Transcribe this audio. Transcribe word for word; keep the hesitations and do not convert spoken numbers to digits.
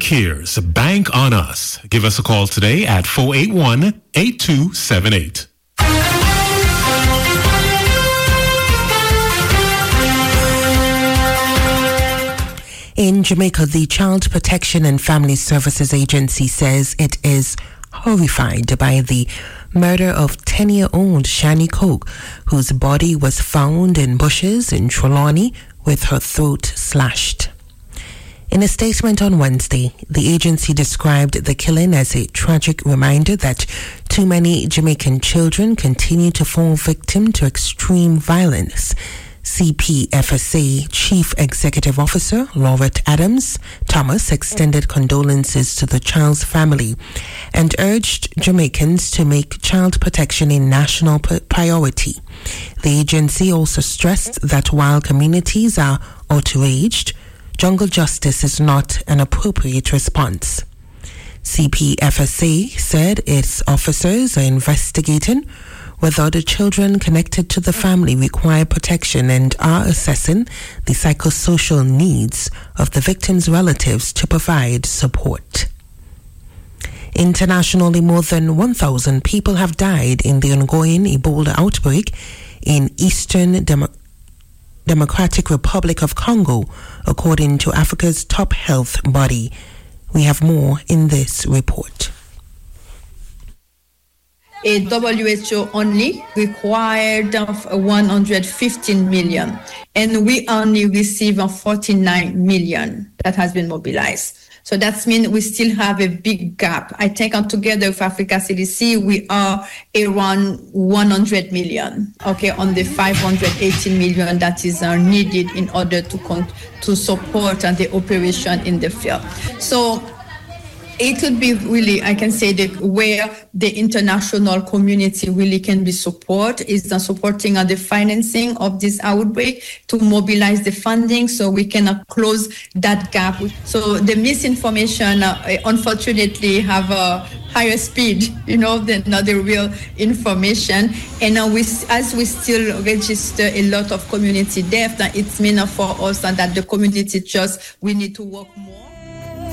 cares. Bank on us. Give us a call today at four eight one, eight two seven eight. In Jamaica, the Child Protection and Family Services Agency says it is horrified by the murder of ten-year-old Shani Coke, whose body was found in bushes in Trelawney with her throat slashed. In a statement on Wednesday, the agency described the killing as a tragic reminder that too many Jamaican children continue to fall victim to extreme violence. C P F S A Chief Executive Officer Laurette Adams Thomas extended condolences to the child's family and urged Jamaicans to make child protection a national priority. The agency also stressed that while communities are outraged, jungle justice is not an appropriate response. C P F S A said its officers are investigating whether the children connected to the family require protection and are assessing the psychosocial needs of the victims' relatives to provide support. Internationally, more than one thousand people have died in the ongoing Ebola outbreak in Eastern Dem- Democratic Republic of Congo, according to Africa's top health body. We have more in this report. A W H O only required of one hundred fifteen million, and we only receive forty-nine million that has been mobilized. So that means we still have a big gap. I think together with Africa C D C, we are around one hundred million, okay, on the five hundred eighty million that is uh, needed in order to con- to support uh, the operation in the field. So it would be really, I can say, that where the international community really can be support is the supporting of the financing of this outbreak to mobilize the funding so we can uh, close that gap. So the misinformation, uh, unfortunately, have a higher speed, you know, than uh, the real information. And uh, we, as we still register a lot of community death, uh, it's mean uh, for us uh, that the community just, we need to work more.